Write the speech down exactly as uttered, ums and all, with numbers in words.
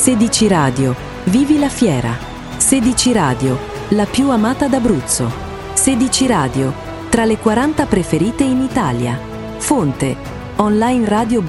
sedici Radio, vivi la fiera. sedici Radio, la più amata d'Abruzzo. sedici Radio, tra le quaranta preferite in Italia. Fonte, online radio